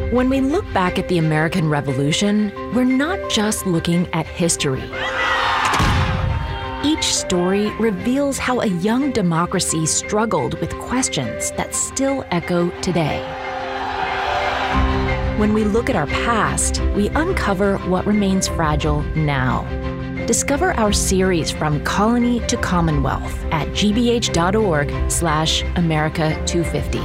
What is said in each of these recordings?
When we look back at the American Revolution, we're not just looking at history. Each story reveals how a young democracy struggled with questions that still echo today. When we look at our past, we uncover what remains fragile now. Discover our series From Colony to Commonwealth at gbh.org/America250.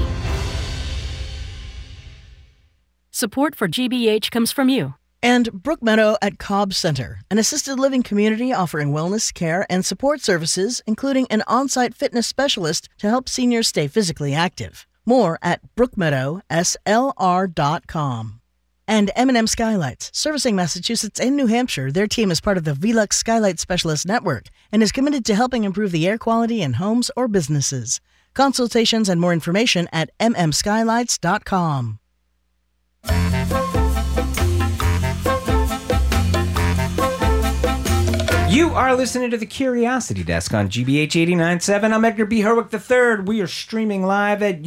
Support for GBH comes from you. And Brookmeadow at Cobb Center, an assisted living community offering wellness, care, and support services, including an on-site fitness specialist to help seniors stay physically active. More at brookmeadowslr.com. And M&M Skylights, servicing Massachusetts and New Hampshire. Their team is part of the Velux Skylight Specialist Network and is committed to helping improve the air quality in homes or businesses. Consultations and more information at mmskylights.com. You are listening to the Curiosity Desk on GBH 89.7. I'm Edgar B. Herwick III. We are streaming live at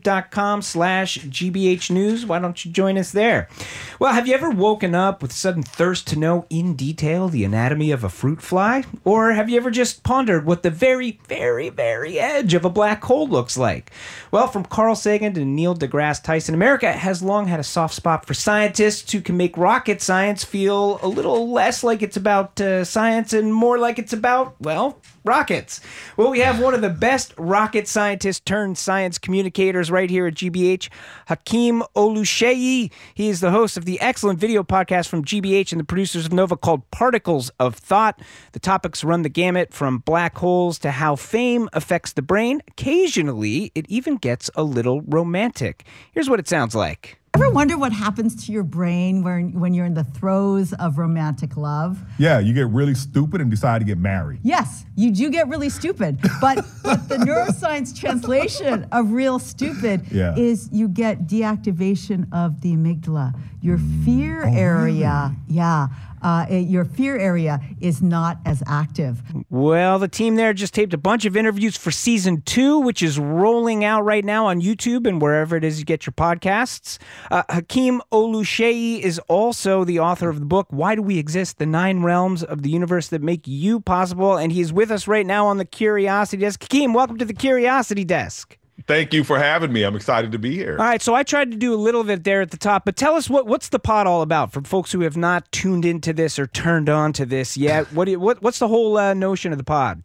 youtube.com/GBH News. Why don't you join us there? Well, have you ever woken up with sudden thirst to know in detail the anatomy of a fruit fly? Or have you ever just pondered what the very, very, very edge of a black hole looks like? Well, from Carl Sagan to Neil deGrasse Tyson, America has long had a soft spot for scientists who can make rocket science feel a little less like it's about science and more like it's about, well, rockets. Well, we have one of the best rocket scientists turned science communicators right here at GBH, Hakeem Oluseyi. He is the host of the excellent video podcast from GBH and the producers of Nova called Particles of Thought. The topics run the gamut from black holes to how fame affects the brain. Occasionally, it even gets a little romantic. Here's what it sounds like. Ever wonder what happens to your brain when you're in the throes of romantic love? Yeah, you get really stupid and decide to get married. Yes, you do get really stupid. But the neuroscience translation of real stupid is you get deactivation of the amygdala. Your fear area, your fear area is not as active. Well, the team there just taped a bunch of interviews for season 2, which is rolling out right now on YouTube and wherever it is you get your podcasts. Hakeem Oluseyi is also the author of the book, Why Do We Exist? The 9 Realms of the Universe That Make You Possible. And he's with us right now on the Curiosity Desk. Hakeem, welcome to the Curiosity Desk. Thank you for having me. I'm excited to be here. All right, so I tried to do a little bit there at the top, but tell us what's the pod all about for folks who have not tuned into this or turned on to this yet. What's the whole notion of the pod?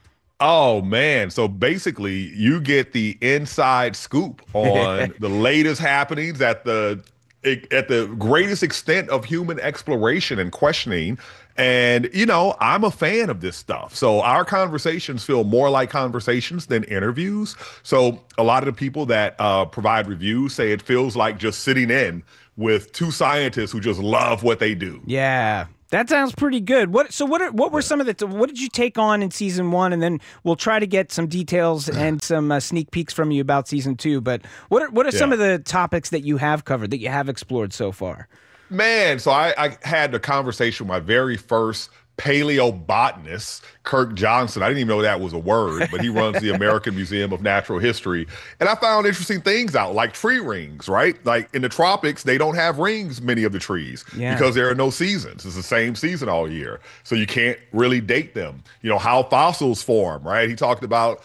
Oh, man. So basically, you get the inside scoop on the latest happenings at the greatest extent of human exploration and questioning. And, you know, I'm a fan of this stuff. So our conversations feel more like conversations than interviews. So a lot of the people that provide reviews say it feels like just sitting in with two scientists who just love what they do. Yeah. That sounds pretty good. What were some of what did you take on in season 1? And then we'll try to get some details and some sneak peeks from you about season 2. But what are some of the topics that you have covered, that you have explored so far? Man, so I had a conversation with my very first paleobotanist, Kirk Johnson. I didn't even know that was a word, but he runs the American Museum of Natural History. And I found interesting things out, like tree rings, right? Like in the tropics, they don't have rings, many of the trees, because there are no seasons. It's the same season all year. So you can't really date them. You know, how fossils form, right? He talked about,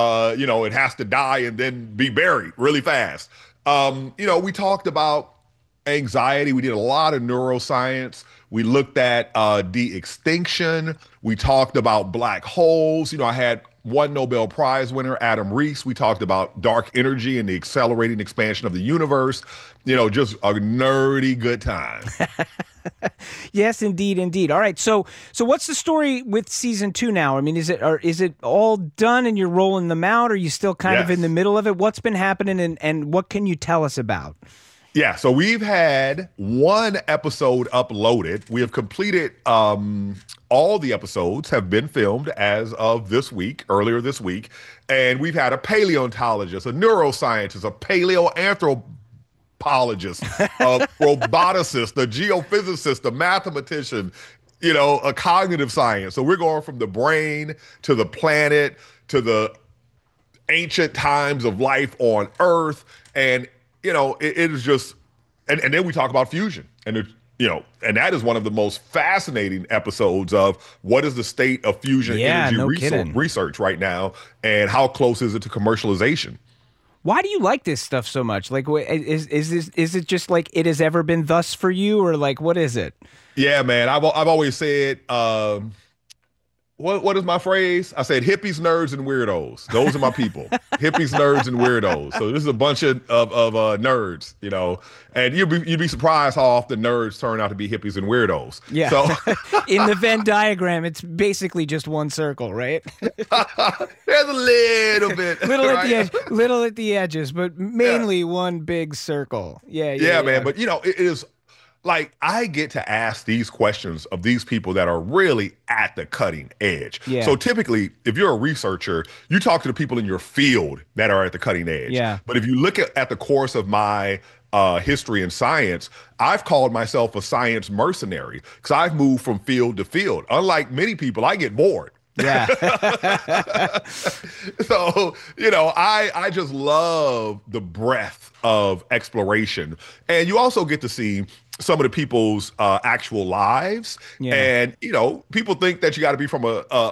it has to die and then be buried really fast. We talked about anxiety. We did a lot of neuroscience. We looked at de-extinction. We talked about black holes. You know, I had one Nobel Prize winner, Adam Rees. We talked about dark energy and the accelerating expansion of the universe. You know, just a nerdy good time. Yes, indeed. All right. So what's the story with season 2 now? I mean, is it all done and you're rolling them out? Or are you still kind of in the middle of it? What's been happening and what can you tell us about? Yeah, so we've had one episode uploaded. We have completed all the episodes have been filmed as of earlier this week. And we've had a paleontologist, a neuroscientist, a paleoanthropologist, a roboticist, a geophysicist, a mathematician, a cognitive science. So we're going from the brain to the planet to the ancient times of life on Earth. And it is just and then we talk about fusion, and and that is one of the most fascinating episodes of what is the state of fusion energy research right now, and how close is it to commercialization? Why do you like this stuff so much? Like, is it just like it has ever been thus for you, or like what is it? Yeah, man. I've always said, what is my phrase? I said hippies, nerds, and weirdos. Those are my people. Hippies, nerds, and weirdos. So this is a bunch of nerds, and you'd be surprised how often nerds turn out to be hippies and weirdos. Yeah. So in the Venn diagram, it's basically just one circle, right? There's a little bit, little at the edges, but mainly one big circle. Yeah, man. But it is. Like, I get to ask these questions of these people that are really at the cutting edge. Yeah. So typically, if you're a researcher, you talk to the people in your field that are at the cutting edge. Yeah. But if you look at the course of my history and science, I've called myself a science mercenary because I've moved from field to field. Unlike many people, I get bored. Yeah. So, I just love the breadth of exploration. And you also get to see some of the people's actual lives. Yeah. And, people think that you got to be from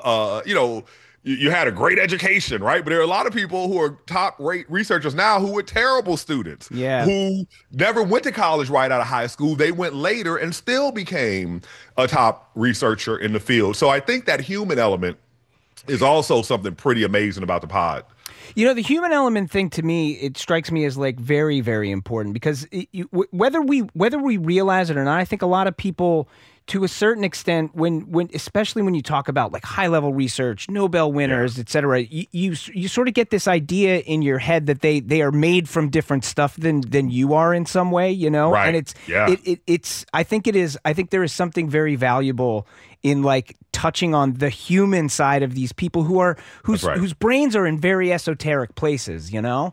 you had a great education, right? But there are a lot of people who are top-rate researchers now who were terrible students, who never went to college right out of high school. They went later and still became a top researcher in the field. So I think that human element is also something pretty amazing about the pod. The human element thing, to me, it strikes me as like very, very important because whether we realize it or not, I think a lot of people, to a certain extent, when especially when you talk about like high level research, Nobel winners, et cetera, you sort of get this idea in your head that they are made from different stuff than you are in some way, Right. And I think there is something very valuable in like touching on the human side of these people whose brains are in very esoteric places, Yeah.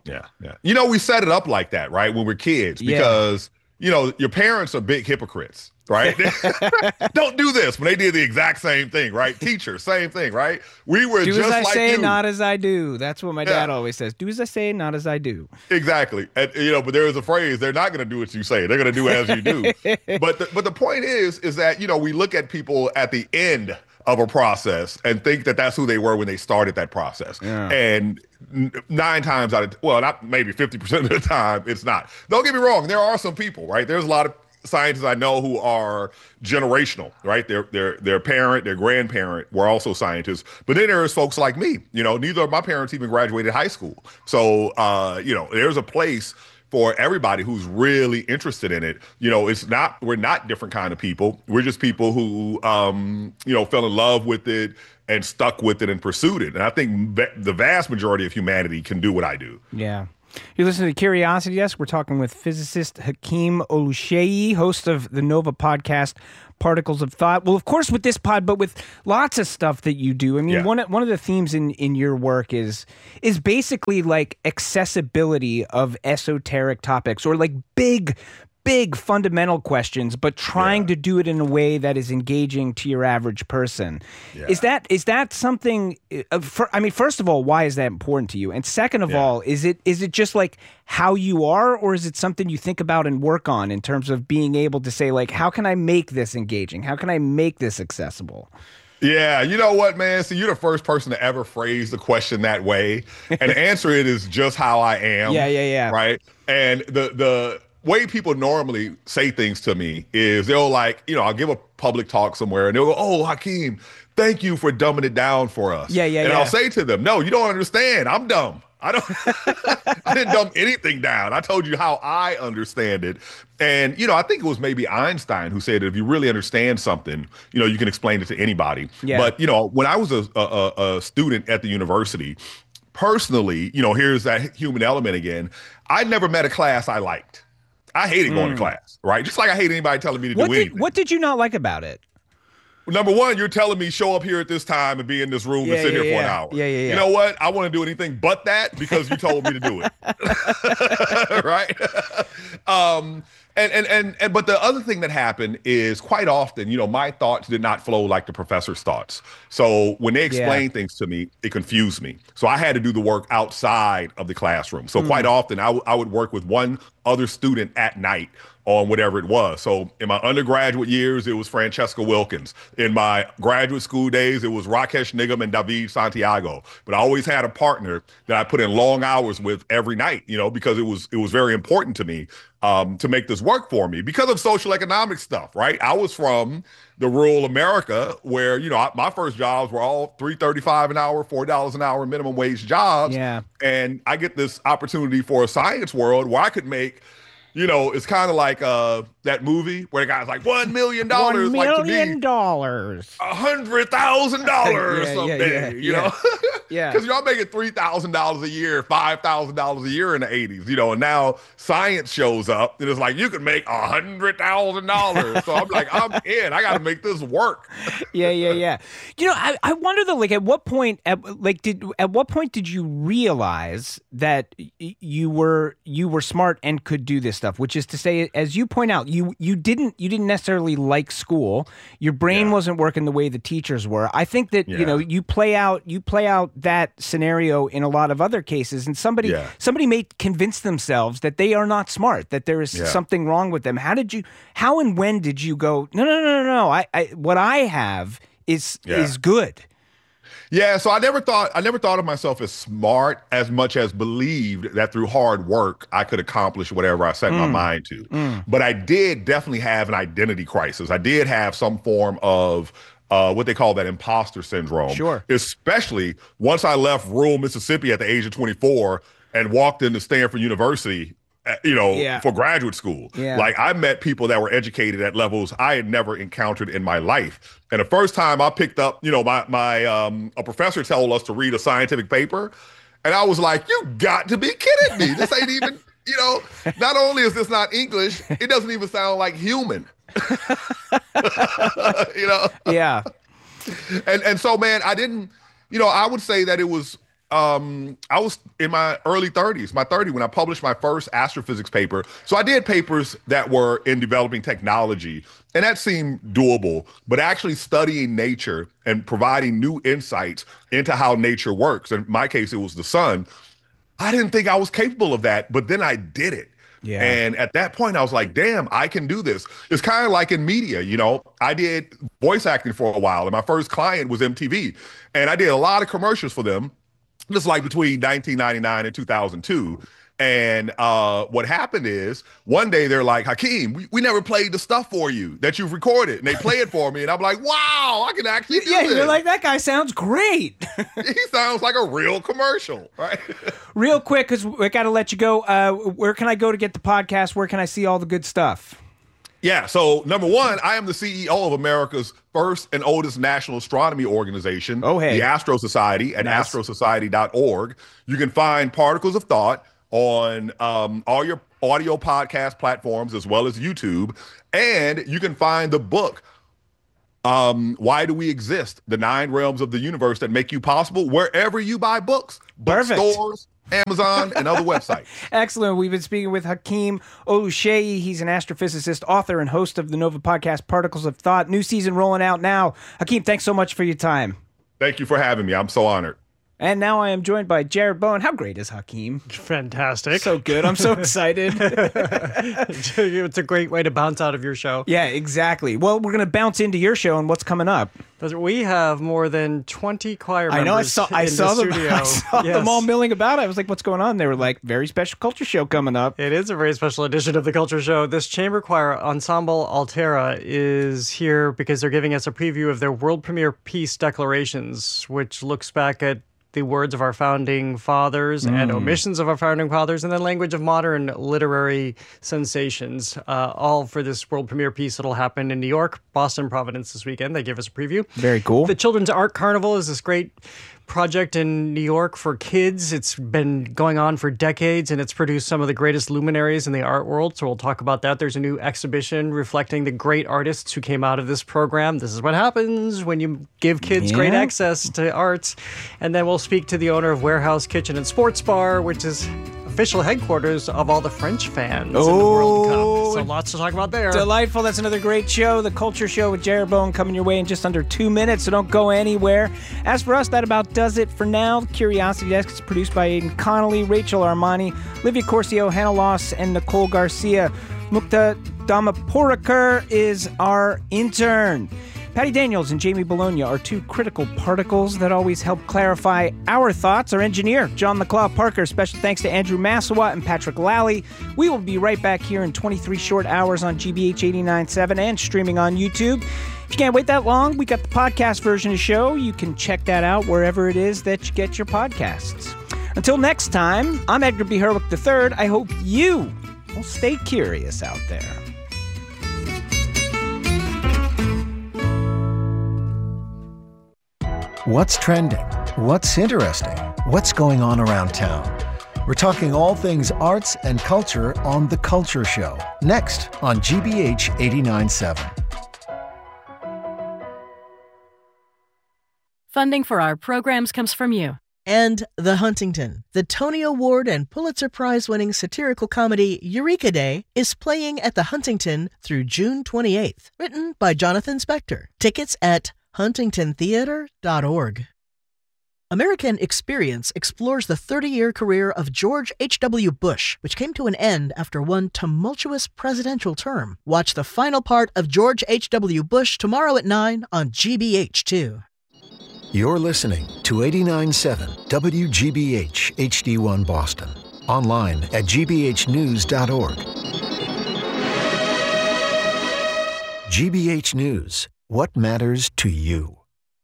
We set it up like that, right? When we're kids, because your parents are big hypocrites. Right? Don't do this when they did the exact same thing, right? Teachers, same thing, right? We were just like you. Do as I say, not as I do. That's what my dad always says. Do as I say, not as I do. Exactly. And, but there is a phrase, they're not going to do what you say. They're going to do as you do. But the point is that, we look at people at the end of a process and think that that's who they were when they started that process. Yeah. And 9 times out of, not maybe 50% of the time, it's not. Don't get me wrong. There are some people, right? There's a lot of scientists I know who are generational, right? Their parent, their grandparent were also scientists. But then there's folks like me, neither of my parents even graduated high school. So, there's a place for everybody who's really interested in it. We're not different kind of people. We're just people who, fell in love with it and stuck with it and pursued it. And I think the vast majority of humanity can do what I do. Yeah. You're listening to Curiosity Desk. We're talking with physicist Hakeem Oluseyi, host of the Nova podcast, Particles of Thought. Well, of course, with this pod, but with lots of stuff that you do. I mean, one of the themes in your work is basically like accessibility of esoteric topics, or like big fundamental questions, but trying to do it in a way that is engaging to your average person. Yeah. Is that something? First of all, why is that important to you? And second of all, is it just like how you are, or is it something you think about and work on in terms of being able to say, like, how can I make this engaging? How can I make this accessible? Yeah, you know what, man? So you're the first person to ever phrase the question that way, and answer it is just how I am. Yeah. Right, and the way people normally say things to me is they'll I'll give a public talk somewhere and they'll go, "Oh, Hakeem, thank you for dumbing it down for us." And I'll say to them, "No, you don't understand. I'm dumb. I didn't dumb anything down. I told you how I understand it." And, I think it was maybe Einstein who said that if you really understand something, you can explain it to anybody. Yeah. But, when I was a student at the university, personally, here's that human element again. I never met a class I liked. I hated going to class, right? Just like I hate anybody telling me to do anything. What did you not like about it? Number one, you're telling me show up here at this time and be in this room and sit here for an hour. Yeah. You know what? I want to do anything but that because you told me to do it. Right? But the other thing that happened is quite often, my thoughts did not flow like the professor's thoughts. So when they explained things to me, it confused me. So I had to do the work outside of the classroom. So quite often I would work with one other student at night on whatever it was. So in my undergraduate years, it was Francesca Wilkins. In my graduate school days, it was Rakesh Nigam and David Santiago. But I always had a partner that I put in long hours with every night, because it was very important to me to make this work for me because of social economic stuff, right? I was from the rural America where, my first jobs were all $3.35 an hour, $4 an hour minimum wage jobs. Yeah. And I get this opportunity for a science world where I could make, it's kind of like that movie where the guy's like, $1 million. $1 million. $100,000 someday, you know? Yeah. Because y'all making $3,000 a year, $5,000 a year in the 80s, and now science shows up and it's like, you can make $100,000. So I'm like, I'm in. I got to make this work. Yeah. I wonder though, like at what point did you realize that you were smart and could do this stuff? Which is to say, as you point out, you didn't necessarily like school. Your brain wasn't working the way the teachers were. I think that you play out that scenario in a lot of other cases, and somebody may convince themselves that they are not smart, that there is something wrong with them. How and when did you go, no, I what I have is good? Yeah, so I never thought of myself as smart as much as believed that through hard work I could accomplish whatever I set my mind to. But I did definitely have an identity crisis. I did have some form of what they call that imposter syndrome. Sure. Especially once I left rural Mississippi at the age of 24 and walked into Stanford University, for graduate school. Yeah. Like I met people that were educated at levels I had never encountered in my life. And the first time I picked up, a professor told us to read a scientific paper. And I was like, you got to be kidding me. This ain't even, not only is this not English, it doesn't even sound like human. Yeah. And so, man, I didn't, I would say that it was, I was in my early 30s, when I published my first astrophysics paper. So I did papers that were in developing technology, and that seemed doable, but actually studying nature and providing new insights into how nature works. In my case, it was the sun. I didn't think I was capable of that, but then I did it. Yeah. And at that point, I was like, damn, I can do this. It's kind of like in media, I did voice acting for a while, and my first client was MTV. And I did a lot of commercials for them, just like between 1999 and 2002. And what happened is one day they're like, Hakeem, we never played the stuff for you that you've recorded. And they play it for me. And I'm like, wow, I can actually do this. Yeah, you're like, that guy sounds great. He sounds like a real commercial, right? Real quick, because we got to let you go. Where can I go to get the podcast? Where can I see all the good stuff? Yeah, so number one, I am the CEO of America's first and oldest national astronomy organization, the Astro Society, at astrosociety.org. You can find Particles of Thought on all your audio podcast platforms as well as YouTube. And you can find the book, Why Do We Exist? The 9 Realms of the Universe That Make You Possible, wherever you buy books, bookstores, Amazon, and other websites. Excellent. We've been speaking with Hakeem Oluseyi. He's an astrophysicist, author, and host of the Nova podcast, Particles of Thought. New season rolling out now. Hakeem, thanks so much for your time. Thank you for having me. I'm so honored. And now I am joined by Jared Bowen. How great is Hakeem? Fantastic. So good. I'm so excited. It's a great way to bounce out of your show. Yeah, exactly. Well, we're going to bounce into your show and what's coming up. We have more than 20 choir members. I saw them all milling about. I was like, what's going on? They were like, very special culture show coming up. It is a very special edition of the Culture Show. This chamber choir, Ensemble Altera, is here because they're giving us a preview of their world premiere Peace Declarations, which looks back at the words of our founding fathers and omissions of our founding fathers, and then language of modern literary sensations, all for this world premiere piece that'll happen in New York, Boston, Providence this weekend. They give us a preview. Very cool. The Children's Art Carnival is this great project in New York for kids. It's been going on for decades, and it's produced some of the greatest luminaries in the art world, so we'll talk about that. There's a new exhibition reflecting the great artists who came out of this program. This is what happens when you give kids great access to arts. And then we'll speak to the owner of Warehouse Kitchen and Sports Bar, which is a official headquarters of all the French fans in the World Cup. So lots to talk about there. Delightful. That's another great show. The Culture Show with Jared Bowen coming your way in just under 2 minutes, so don't go anywhere. As for us, that about does it for now. Curiosity Desk is produced by Aidan Connolly, Rachel Armani, Livia Corcio, Hannah Loss, and Nicole Garcia. Mukta Damaporakar is our intern. Patty Daniels and Jamie Bologna are two critical particles that always help clarify our thoughts. Our engineer, John McClaw Parker. Special thanks to Andrew Massawa and Patrick Lally. We will be right back here in 23 short hours on GBH 89.7 and streaming on YouTube. If you can't wait that long, we got the podcast version of the show. You can check that out wherever it is that you get your podcasts. Until next time, I'm Edgar B. Herwick III. I hope you will stay curious out there. What's trending? What's interesting? What's going on around town? We're talking all things arts and culture on The Culture Show, next on GBH 89.7. Funding for our programs comes from you. And The Huntington, the Tony Award and Pulitzer Prize-winning satirical comedy Eureka Day, is playing at the Huntington through June 28th. Written by Jonathan Spector. Tickets at huntingtontheater.org. American Experience explores the 30-year career of George H.W. Bush, which came to an end after one tumultuous presidential term. Watch the final part of George H.W. Bush tomorrow at 9 on GBH2. You're listening to 89.7 WGBH HD1 Boston. Online at gbhnews.org. GBH News. What matters to you?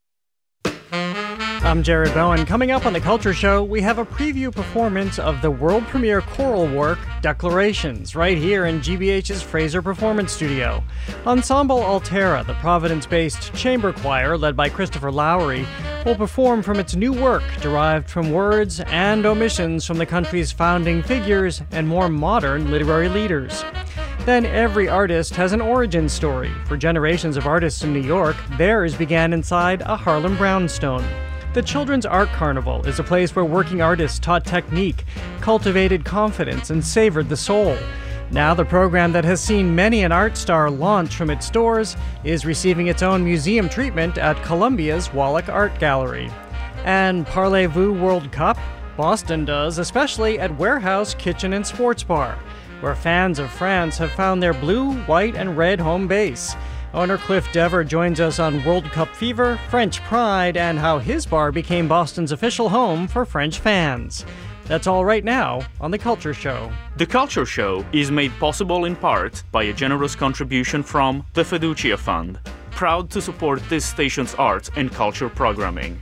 I'm Jared Bowen. Coming up on The Culture Show, we have a preview performance of the world premiere choral work, Declarations, right here in GBH's Fraser Performance Studio. Ensemble Altera, the Providence-based chamber choir led by Christopher Lowry, will perform from its new work derived from words and omissions from the country's founding figures and more modern literary leaders. Then every artist has an origin story. For generations of artists in New York, theirs began inside a Harlem brownstone. The Children's Art Carnival is a place where working artists taught technique, cultivated confidence, and savored the soul. Now the program that has seen many an art star launch from its doors is receiving its own museum treatment at Columbia's Wallach Art Gallery. And Parlez-Vous World Cup? Boston does, especially at Warehouse Kitchen and Sports Bar, where fans of France have found their blue, white, and red home base. Owner Cliff Dever joins us on World Cup fever, French pride, and how his bar became Boston's official home for French fans. That's all right now on The Culture Show. The Culture Show is made possible in part by a generous contribution from the Fiducia Fund, proud to support this station's arts and culture programming.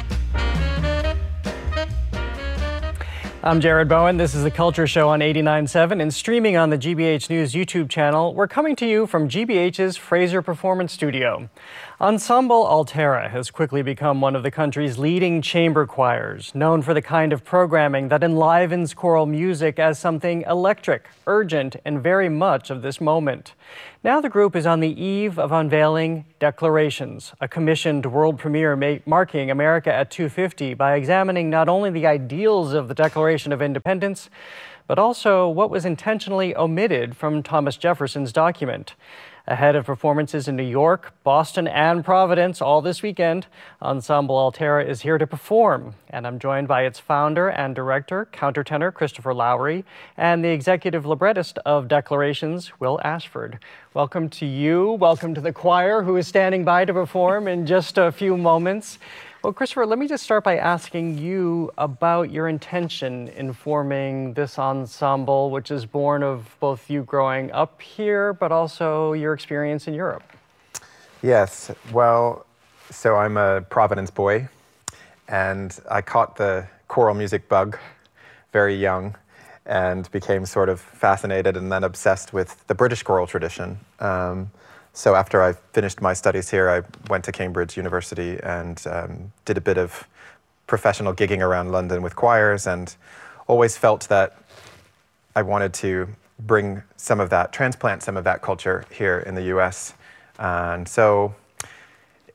I'm Jared Bowen. This is The Culture Show on 89.7 and streaming on the GBH News YouTube channel. We're coming to you from GBH's Fraser Performance Studio. Ensemble Altera has quickly become one of the country's leading chamber choirs, known for the kind of programming that enlivens choral music as something electric, urgent, and very much of this moment. Now the group is on the eve of unveiling Declarations, a commissioned world premiere marking America at 250 by examining not only the ideals of the Declaration of Independence, but also what was intentionally omitted from Thomas Jefferson's document. Ahead of performances in New York, Boston, and Providence all this weekend, Ensemble Altera is here to perform. And I'm joined by its founder and director, countertenor Christopher Lowry, and the executive librettist of Declarations, Will Ashford. Welcome to you. Welcome to the choir, who is standing by to perform in just a few moments. Well, Christopher, let me just start by asking you about your intention in forming this ensemble, which is born of both you growing up here, but also your experience in Europe. Yes, well, so I'm a Providence boy, and I caught the choral music bug very young and became sort of fascinated and then obsessed with the British choral tradition. So after I finished my studies here, I went to Cambridge University and did a bit of professional gigging around London with choirs, and always felt that I wanted to bring some of that, transplant some of that culture here in the US. And so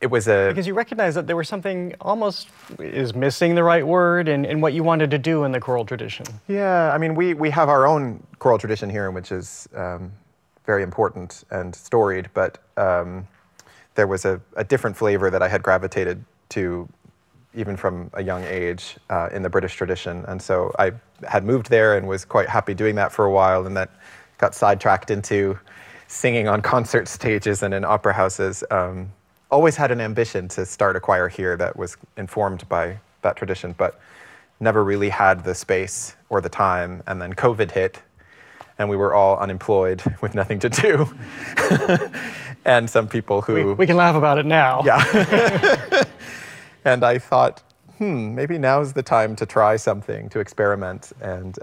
it was a... Because you recognize that there was something almost, is missing the right word, in what you wanted to do in the choral tradition. Yeah, I mean, we have our own choral tradition here, which is very important and storied, but there was a different flavor that I had gravitated to even from a young age in the British tradition. And so I had moved there and was quite happy doing that for a while, and that got sidetracked into singing on concert stages and in opera houses. Always had an ambition to start a choir here that was informed by that tradition, but never really had the space or the time. And then COVID hit, and we were all unemployed with nothing to do. And some people who... We can laugh about it now. Yeah. And I thought, maybe now's the time to try something, to experiment. And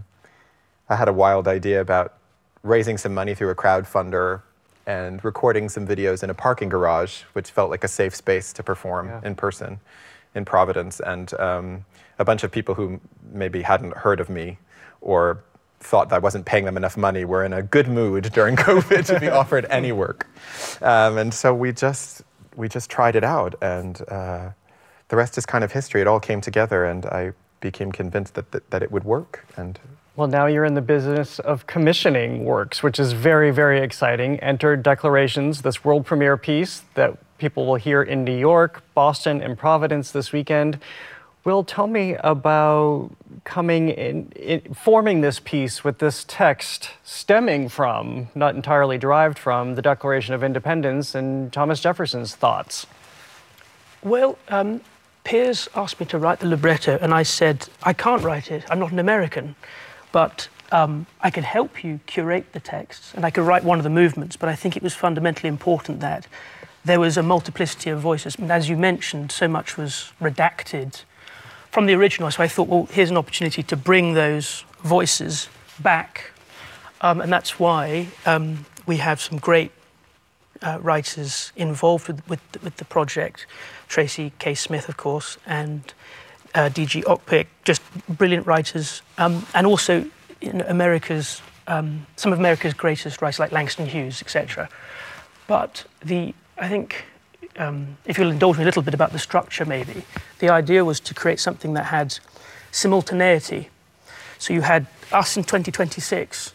I had a wild idea about raising some money through a crowdfunder and recording some videos in a parking garage, which felt like a safe space to perform in person in Providence. And a bunch of people who maybe hadn't heard of me or thought that I wasn't paying them enough money were in a good mood during COVID to be offered any work. And so we just tried it out, and the rest is kind of history. It all came together, and I became convinced that it would work. And well, now you're in the business of commissioning works, which is very, very exciting. Enter Declarations, this world premiere piece that people will hear in New York, Boston, and Providence this weekend. Will, tell me about coming in, forming this piece with this text stemming from, not entirely derived from, the Declaration of Independence and Thomas Jefferson's thoughts. Well, Piers asked me to write the libretto, and I said, I can't write it. I'm not an American. But I could help you curate the texts, and I could write one of the movements, but I think it was fundamentally important that there was a multiplicity of voices. And as you mentioned, so much was redacted from the original, so I thought, well, here's an opportunity to bring those voices back. And that's why we have some great writers involved with the project. Tracy K. Smith, of course, and D.G. Ockpick, just brilliant writers. And also America's, some of America's greatest writers like Langston Hughes, etc. But I think, if you'll indulge me a little bit about the structure maybe, the idea was to create something that had simultaneity. So you had us in 2026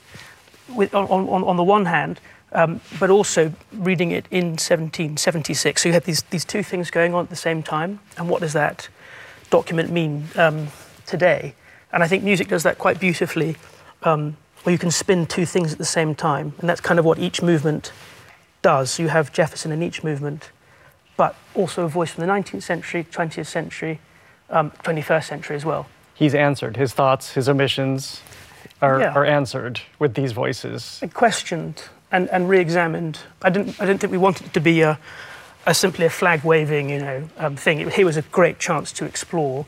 on the one hand, but also reading it in 1776. So you had these two things going on at the same time. And what does that document mean today? And I think music does that quite beautifully, where you can spin two things at the same time. And that's kind of what each movement does. So you have Jefferson in each movement, but also a voice from the 19th century, 20th century, 21st century as well. He's answered. His thoughts, his omissions are answered with these voices. Questioned and re-examined. I didn't think we wanted it to be simply a flag waving, thing. Here was a great chance to explore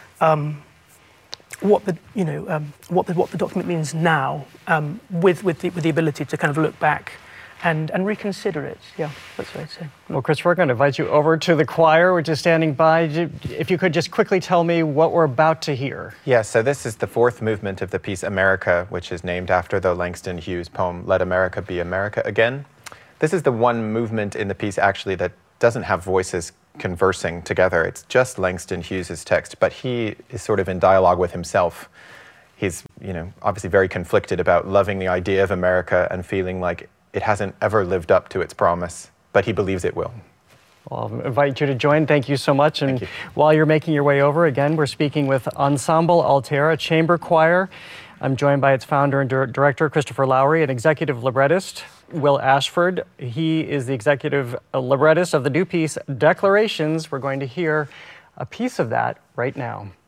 what the document means now, with the ability to kind of look back and reconsider it. Yeah, that's what I'd say. Well, Christopher, I'm going to invite you over to the choir, which is standing by. If you could just quickly tell me what we're about to hear. Yeah, so this is the fourth movement of the piece America, which is named after the Langston Hughes poem, Let America Be America Again. This is the one movement in the piece, actually, that doesn't have voices conversing together. It's just Langston Hughes' text, but he is sort of in dialogue with himself. He's, obviously very conflicted about loving the idea of America and feeling like it hasn't ever lived up to its promise, but he believes it will. Well, I'll invite you to join. Thank you so much. And while you're making your way over, again, we're speaking with Ensemble Altera Chamber Choir. I'm joined by its founder and director, Christopher Lowry, and executive librettist, Will Ashford. He is the executive librettist of the new piece, Declarations. We're going to hear a piece of that right now.